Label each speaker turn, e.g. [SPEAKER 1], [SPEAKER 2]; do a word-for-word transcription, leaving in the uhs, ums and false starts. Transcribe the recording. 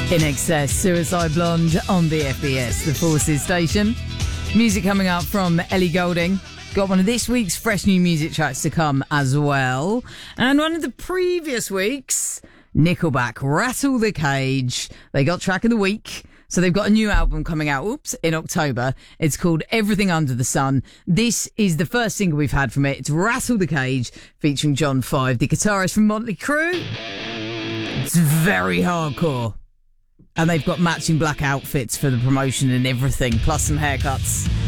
[SPEAKER 1] In Excess, Suicide Blonde on the F B S, the Forces station. Music coming up from Ellie Goulding. Got one of this week's fresh new music tracks to come as well. And one of the previous weeks, Nickelback, Rattle the Cage. They got track of the week. So they've got a new album coming out, oops, in October. It's called Everything Under the Sun. This is the first single we've had from it. It's Rattle the Cage, featuring John Five, the guitarist from Motley Crue. It's very hardcore. And they've got matching black outfits for the promotion and everything, plus some haircuts.